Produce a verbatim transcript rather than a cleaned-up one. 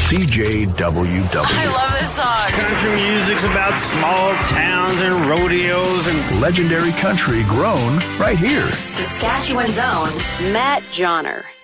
C J W W. I love this song. Country music's about small towns and rodeos and legendary country grown right here. Saskatchewan's own Matt Johnner.